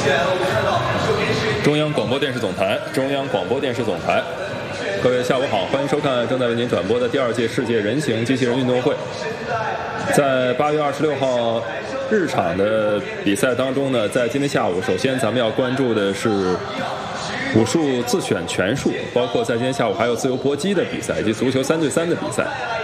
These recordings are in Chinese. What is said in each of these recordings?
中央广播电视总台，中央广播电视总台，各位下午好，欢迎收看正在为您转播的第2届世界人形机器人运动会。在8月26号日场的比赛当中呢，在今天下午，首先咱们要关注的是武术自选拳术，包括在今天下午还有自由搏击的比赛以及足球3对3的比赛。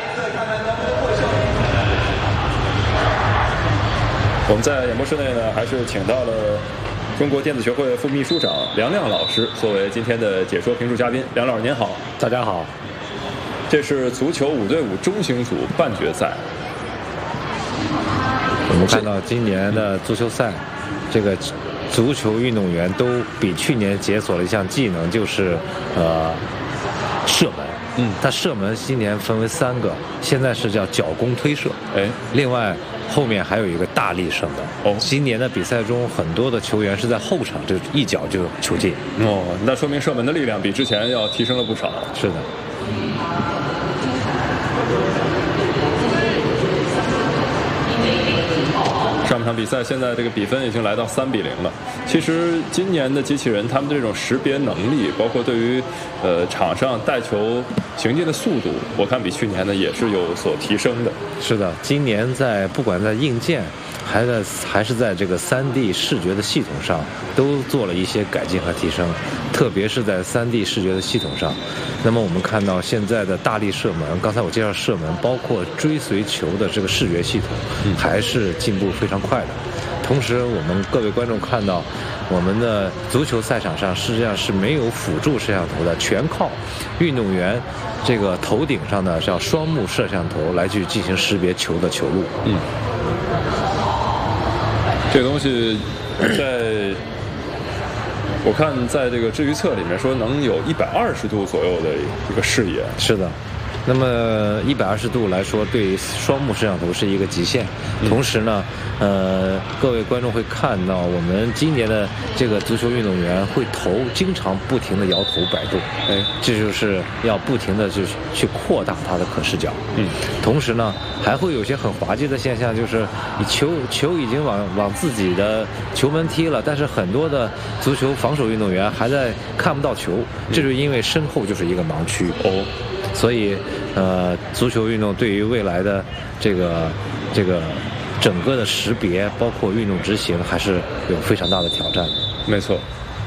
我们在演播室内呢，还是请到了中国电子学会副秘书长梁亮老师作为今天的解说评述嘉宾。梁老师您好。 大家好。 这是足球5对5中型组半决赛。 我们看到今年的足球赛，这个足球运动员都比去年解锁了一项技能，就是射门。它射门今年分为3个，现在是叫脚弓推射。另外后面还有一个大力射门。今年的比赛中，很多的球员是在后场就一脚就球进。 那说明射门的力量比之前要提升了不少。 是的。 上场比赛现在这个比分已经来到3比0了。其实今年的机器人他们这种识别能力，包括对于场上带球行进的速度，我看比去年呢也是有所提升的。 是的，今年不管在硬件还是在这个3D 视觉的系统上都做了一些改进和提升，特别是在3D 视觉的系统上。那么我们看到现在的大力射门，刚才我介绍射门，包括追随球的这个视觉系统，还是进步非常快的。同时我们各位观众看到，我们的足球赛场上实际上是没有辅助摄像头的，全靠运动员这个头顶上的叫双目摄像头来去进行识别球的球路。 这个东西我看在这个智预测里面说能有120度左右的一个视野。 是的。那么120度来说，对于双目摄像头是一个极限。同时呢，各位观众会看到，我们今年的这个足球运动员会经常不停的摇头摆动，这就是要不停的去扩大它的可视角。同时呢，还会有些很滑稽的现象，就是球已经往自己的球门踢了，但是很多的足球防守运动员还在看不到球，这就是因为身后就是一个盲区。所以足球运动对于未来的这个整个的识别，包括运动执行，还是有非常大的挑战。 没错。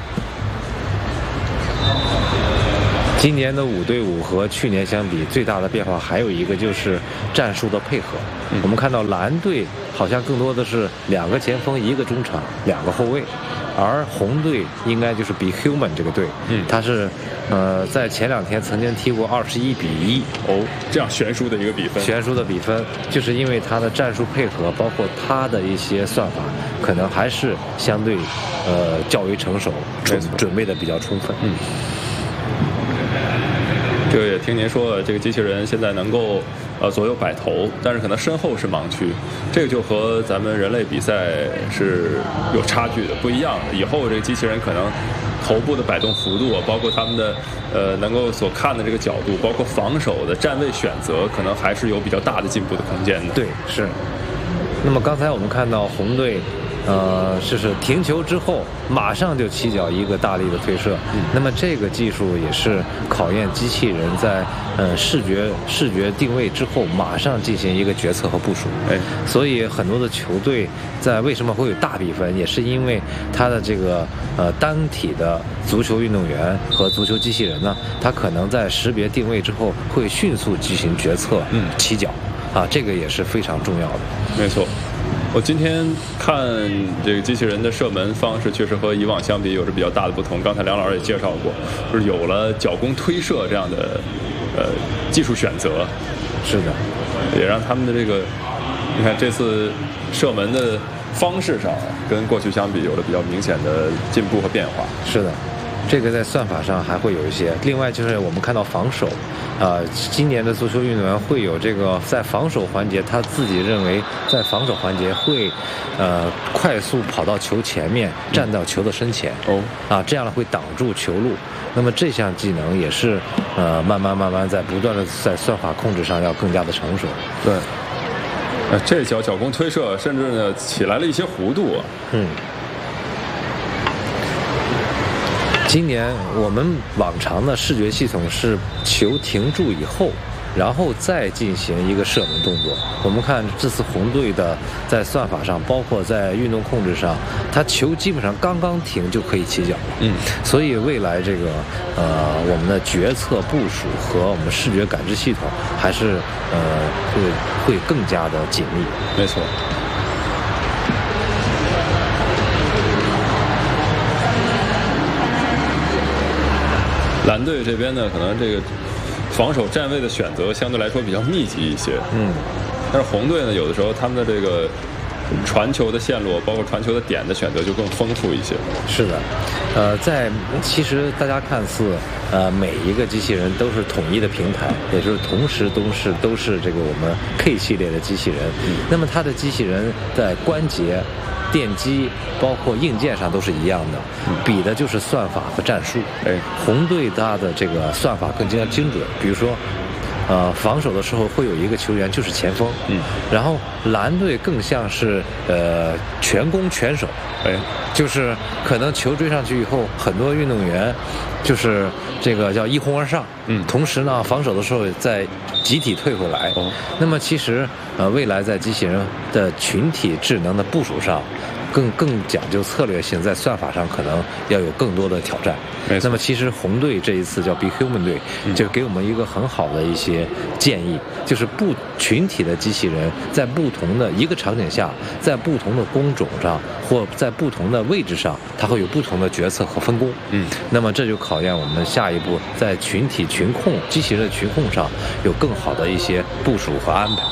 今年的5对5和去年相比，最大的变化还有一个就是战术的配合。我们看到蓝队好像更多的是2个前锋、1个中场、2个后卫，而红队应该就是 Be Human 这个队，他是在前2天曾经踢过21比1。 这样悬殊的一个比分。 悬殊的比分，就是因为他的战术配合，包括他的一些算法，可能还是相对较为成熟，准备的比较充分。 这个也听您说，这个机器人现在能够左右摆头，但是可能身后是盲区，这个就和咱们人类比赛是有差距的，不一样的。以后这个机器人可能头部的摆动幅度，包括他们的能够所看的这个角度，包括防守的站位选择，可能还是有比较大的进步的空间的。 对，是。那么刚才我们看到红队就是停球之后马上就起脚一个大力的推射。那么这个技术也是考验机器人在视觉定位之后马上进行一个决策和部署。所以很多的球队在为什么会有大比分，也是因为它的这个单体的足球运动员和足球机器人呢，它可能在识别定位之后会迅速进行决策，起脚这个也是非常重要的。 没错。我今天看这个机器人的射门方式，确实和以往相比有着比较大的不同。刚才梁老师也介绍过，就是有了脚弓推射这样的技术选择。 是的， 也让他们的这个，你看这次射门的方式上，跟过去相比有了比较明显的进步和变化。 是的。这个在算法上还会有一些。另外就是我们看到防守，今年的足球运动员会有这个在防守环节，他自己认为在防守环节会快速跑到球前面，站到球的身前，这样呢会挡住球路。那么这项技能也是慢慢在不断的在算法控制上要更加的成熟。 对。这脚弓推射，甚至呢起来了一些弧度。 今年我们往常的视觉系统是球停住以后，然后再进行一个射门动作。我们看这次红队的在算法上，包括在运动控制上，他球基本上刚刚停就可以起脚了。所以未来这个我们的决策部署和我们视觉感知系统还是会更加的紧密。 没错。蓝队这边呢，可能这个防守站位的选择相对来说比较密集一些，但是红队呢，有的时候他们的这个传球的线路，包括传球的点的选择就更丰富一些。 是的，其实大家看似每一个机器人都是统一的平台，也就是同时都是这个我们 K 系列的机器人。那么它的机器人在关节、电机包括硬件上都是一样的，比的就是算法和战术。红队它的这个算法更加精准，比如说防守的时候会有一个球员就是前锋，然后蓝队更像是全攻全守，就是可能球追上去以后，很多运动员就是这个叫一哄而上，同时呢防守的时候再集体退回来。那么其实未来在机器人的群体智能的部署上，更讲究策略性，在算法上可能要有更多的挑战。那么其实红队这一次叫 Be Human 队，就给我们一个很好的一些建议，就是群体的机器人在不同的一个场景下，在不同的工种上或在不同的位置上，它会有不同的决策和分工。那么这就考验我们下一步在群体群控机器人的群控上有更好的一些部署和安排。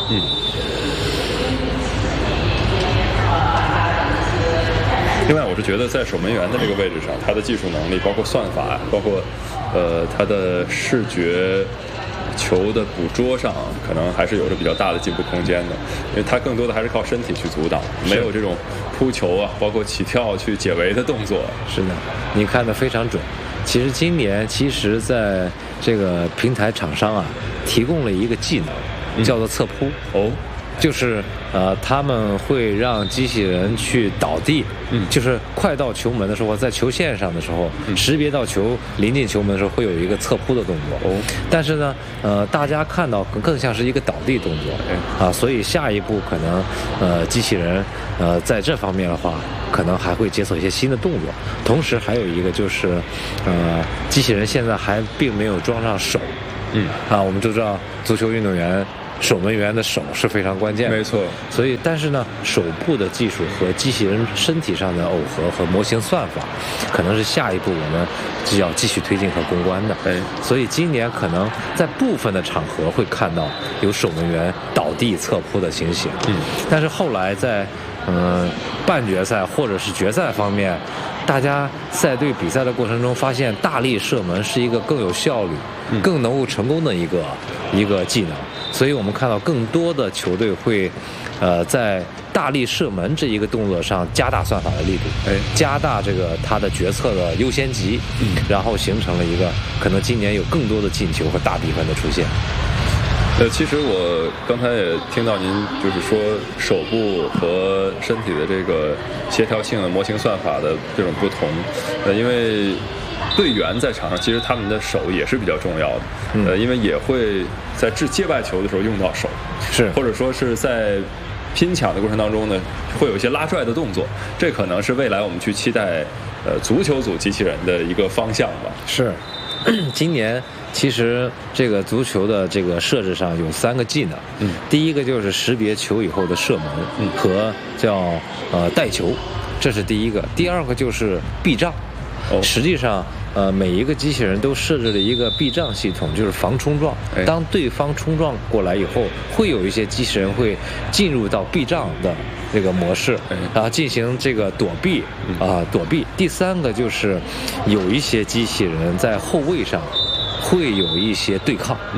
另外，我是觉得在守门员的这个位置上，他的技术能力，包括算法，包括他的视觉球的捕捉上，可能还是有着比较大的进步空间的，因为他更多的还是靠身体去阻挡，没有这种扑球啊，包括起跳去解围的动作。 是的，你看得非常准。其实今年在这个平台厂商啊，提供了一个技能，叫做侧扑。就是他们会让机器人去倒地，就是快到球门的时候，在球线上的时候，识别到球临近球门的时候，会有一个侧扑的动作。但是呢，大家看到更像是一个倒地动作所以下一步可能机器人在这方面的话，可能还会解锁一些新的动作。同时还有一个就是机器人现在还并没有装上手。我们都知道足球运动员守门员的手是非常关键的， 没错。 所以，但是呢，手部的技术和机器人身体上的耦合和模型算法，可能是下一步我们就要继续推进和攻关的。所以今年可能在部分的场合会看到有守门员倒地侧扑的情形。但是后来在半决赛或者是决赛方面，大家赛队比赛的过程中发现，大力射门是一个更有效率、更能够成功的一个技能。所以我们看到更多的球队会在大力射门这一个动作上加大算法的力度，加大这个他的决策的优先级，然后形成了一个可能今年有更多的进球和大比分的出现。 其实我刚才也听到您就是说手部和身体的这个协调性的模型算法的这种不同，因为队员在场上其实他们的手也是比较重要的，因为也会在接外球的时候用到手，或者说是在拼抢的过程当中呢，会有一些拉拽的动作，这可能是未来我们去期待足球组机器人的一个方向吧。 是，今年其实这个足球的这个设置上有3个技能，第一个就是识别球以后的射门，和叫带球，这是第一个。第二个就是避障，实际上每一个机器人都设置了一个避障系统，就是防冲撞。当对方冲撞过来以后，会有一些机器人会进入到避障的这个模式，然后进行这个躲避。第3个就是有一些机器人在后卫上会有一些对抗，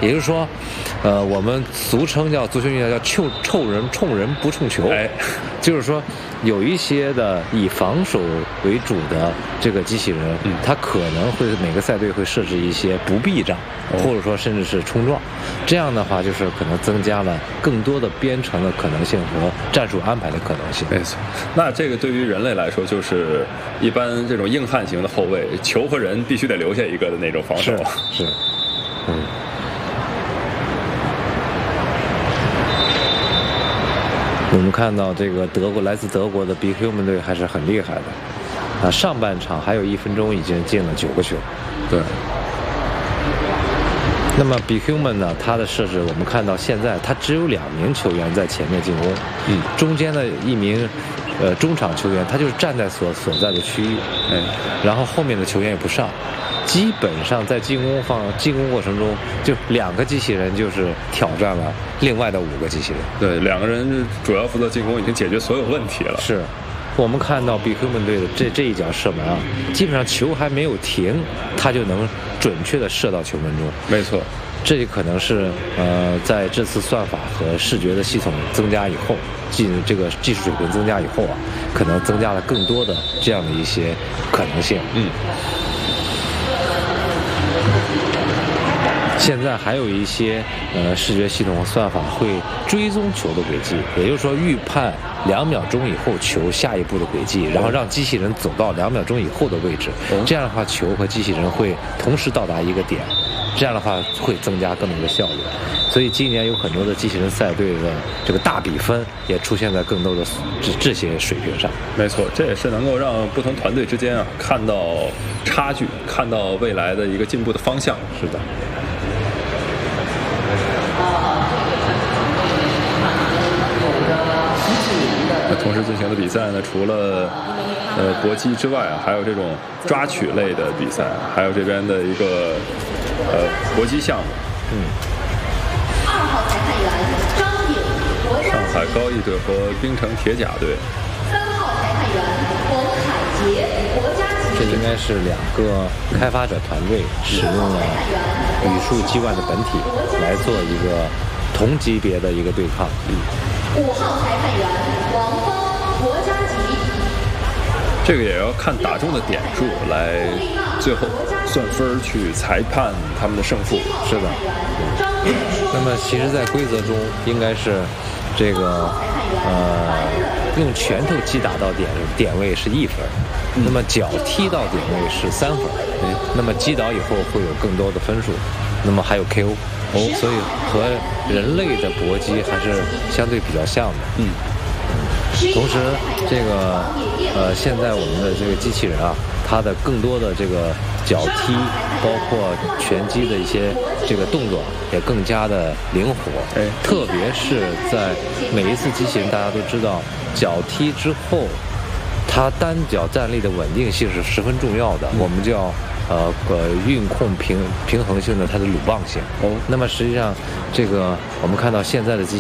也就是说，我们俗称叫足球运动叫冲人不冲球，就是说有一些的以防守为主的这个机器人，它可能会每个赛队会设置一些不避障，或者说甚至是冲撞，这样的话就是可能增加了更多的编程的可能性和战术安排的可能性。 没错，那这个对于人类来说，就是一般这种硬汉型的后卫，球和人必须得留下一个的那种防守。 是，我们看到这个来自德国的 BigHuman 队还是很厉害的，上半场还有1分钟已经进了9个球。 对。 那么 BigHuman 呢，他的设置我们看到现在他只有2名球员在前面进攻，中间的1名中场球员他就是站在所在的区域，然后后面的球员也不上。基本上在进攻过程中，就2个机器人就是挑战了另外的5个机器人。 对，2个人主要负责进攻，已经解决所有问题了。 是，我们看到BigHuman队的这一脚射门啊，基本上球还没有停，他就能准确的射到球门中。 没错， 这也可能是在这次算法和视觉的系统增加以后，这个技术水平增加以后啊，可能增加了更多的这样的一些可能性。现在还有一些视觉系统和算法会追踪球的轨迹，也就是说预判2秒钟以后球下一步的轨迹，然后让机器人走到2秒钟以后的位置，这样的话球和机器人会同时到达一个点，这样的话会增加更多的效率。所以今年有很多的机器人赛队的这个大比分也出现在更多的这些水平上。 没错，这也是能够让不同团队之间啊看到差距，看到未来的一个进步的方向。 是的。 同时进行的比赛呢，除了搏击之外，还有这种抓取类的比赛，还有这边的一个搏击项目。 2号裁判员张颖，国家上海高毅队和冰城铁甲队。 3号裁判员冯海杰，国家级。 这应该是2个开发者团队使用了语数机万的本体来做一个同级别的一个对抗。 5号裁判员王芳，国家级。 这个也要看打中的点数来最后算分去裁判他们的胜负。 是的。那么其实在规则中应该是这个用拳头击打到点位是1分，那么脚踢到点位是3分，那么击倒以后会有更多的分数，那么还有 KO。所以和人类的搏击还是相对比较像的。同时这个现在我们的这个机器人啊，它的更多的这个脚踢，包括拳击的一些这个动作也更加的灵活。特别是在每一次机器人，大家都知道脚踢之后，它单脚站立的稳定性是十分重要的，我们叫运控平衡性的它的鲁棒性。那么实际上这个我们看到现在的机器